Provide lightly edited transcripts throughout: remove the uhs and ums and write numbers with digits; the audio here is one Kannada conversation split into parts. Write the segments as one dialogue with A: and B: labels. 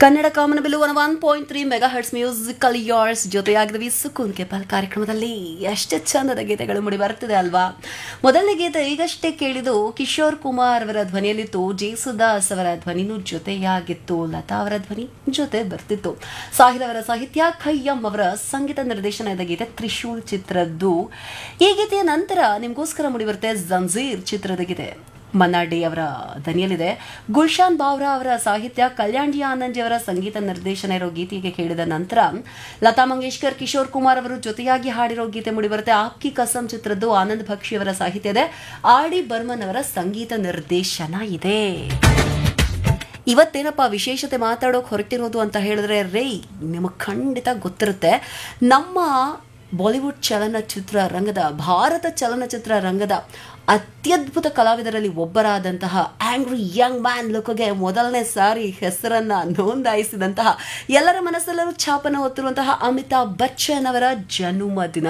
A: ಕನ್ನಡ ಕಾಮನಬಿಲ್ಲು 101.3 ಮೆಗಾ ಹರ್ಟ್ಸ್ ಮ್ಯೂಸಿಕಲ್ ಯಾರ್ಸ್ ಜೊತೆಯಾಗಿದ್ವಿ ಸುಕೂನ್ ಕೆಪಲ್ ಕಾರ್ಯಕ್ರಮದಲ್ಲಿ ಎಷ್ಟು ಚಂದದ ಗೀತೆಗಳು ಮೂಡಿ ಬರ್ತಿದೆ ಅಲ್ವಾ. ಮೊದಲನೇ ಗೀತೆ ಈಗಷ್ಟೇ ಕೇಳಿದ್ದು ಕಿಶೋರ್ ಕುಮಾರ್ ಅವರ ಧ್ವನಿಯಲ್ಲಿತ್ತು. ಜೇಸುದಾಸ್ ಅವರ ಧ್ವನಿನೂ ಜೊತೆಯಾಗಿತ್ತು. ಲತಾ ಅವರ ಧ್ವನಿ ಜೊತೆ ಬರ್ತಿತ್ತು. ಸಾಹಿಲ್ ಅವರ ಸಾಹಿತ್ಯ, ಖಯ್ಯಂ ಅವರ ಸಂಗೀತ ನಿರ್ದೇಶನದ ಗೀತೆ ತ್ರಿಶೂಲ್ ಚಿತ್ರದ್ದು. ಈ ಗೀತೆಯ ನಂತರ ನಿಮಗೋಸ್ಕರ ಮೂಡಿ ಬರುತ್ತೆ ಜಂಜೀರ್ ಚಿತ್ರದ ಗೀತೆ. ಮನ್ನಾಡಿ ಅವರ ದನಿಯಲ್ಲಿದೆ. ಗುಲ್ಶಾನ್ ಬಾವ್ರಾ ಅವರ ಸಾಹಿತ್ಯ, ಕಲ್ಯಾಣ್ ಜಿ ಆನಂದ್ ಅವರ ಸಂಗೀತ ನಿರ್ದೇಶನ ಇರೋ ಗೀತೆಗೆ ಕೇಳಿದ ನಂತರ ಲತಾ ಮಂಗೇಶ್ಕರ್, ಕಿಶೋರ್ ಕುಮಾರ್ ಅವರು ಜೊತೆಯಾಗಿ ಹಾಡಿರೋ ಗೀತೆ ಮೂಡಿಬರುತ್ತೆ. ಆಪ್ಕಿ ಕಸಂ ಚಿತ್ರದ್ದು. ಆನಂದ್ ಭಕ್ಷಿ ಅವರ ಸಾಹಿತ್ಯ ಇದೆ. ಆರ್ ಡಿ ಬರ್ಮನ್ ಅವರ ಸಂಗೀತ ನಿರ್ದೇಶನ ಇದೆ. ಇವತ್ತೇನಪ್ಪ ವಿಶೇಷತೆ ಮಾತಾಡೋಕೆ ಹೊರಟಿರೋದು ಅಂತ ಹೇಳಿದ್ರೆ ನಿಮಗೆ ಖಂಡಿತ ಗೊತ್ತಿರುತ್ತೆ. ನಮ್ಮ ಬಾಲಿವುಡ್ ಚಲನಚಿತ್ರ ರಂಗದ, ಭಾರತ ಚಲನಚಿತ್ರ ರಂಗದ ಅತ್ಯದ್ಭುತ ಕಲಾವಿದರಲ್ಲಿ ಒಬ್ಬರಾದಂತಹ ಆಂಗ್ರಿ ಯಂಗ್ ಮ್ಯಾನ್ ಲುಕ್ಗೆ ಮೊದಲನೇ ಸಾರಿ ಹೆಸರನ್ನ ನೋಂದಾಯಿಸಿದಂತಹ, ಎಲ್ಲರ ಮನಸ್ಸಲ್ಲೂ ಛಾಪನ ಹೊತ್ತಿರುವಂತಹ ಅಮಿತಾಬ್ ಬಚ್ಚನ್ ಅವರ ಜನ್ಮದಿನ.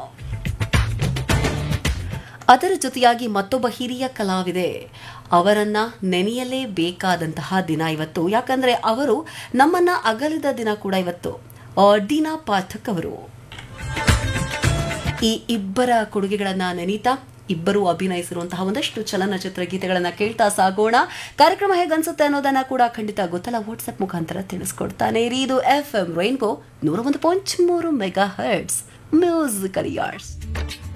A: ಅದರ ಜೊತೆಯಾಗಿ ಮತ್ತೊಬ್ಬ ಹಿರಿಯ ಕಲಾವಿದೆ, ಅವರನ್ನ ನೆನೆಯಲೇಬೇಕಾದಂತಹ ದಿನ ಇವತ್ತು. ಯಾಕಂದ್ರೆ ಅವರು ನಮ್ಮನ್ನ ಅಗಲಿದ ದಿನ ಕೂಡ ಇವತ್ತು. ಡೀನಾ ಪಾಠಕ್ ಅವರು. ಈ ಇಬ್ಬರ ಕೊಡುಗೆಗಳನ್ನ ನೆನೀತಾ ಇಬ್ಬರು ಅಭಿನಯಿಸಿರುವಂತಹ ಒಂದಷ್ಟು ಚಲನಚಿತ್ರ ಗೀತೆಗಳನ್ನ ಕೇಳ್ತಾ ಸಾಗೋಣ. ಕಾರ್ಯಕ್ರಮ ಹೇಗನ್ಸುತ್ತೆ ಅನ್ನೋದನ್ನ ಕೂಡ ಖಂಡಿತ ಗೊತ್ತಲ್ಲ, ವಾಟ್ಸ್ಆಪ್ ಮುಖಾಂತರ ತಿಳಿಸ್ಕೊಡ್ತಾನೆ ಇರಿ. ಇದು FM rainbow 101.3 mega hertz musical ಯಾರ್ಸ್.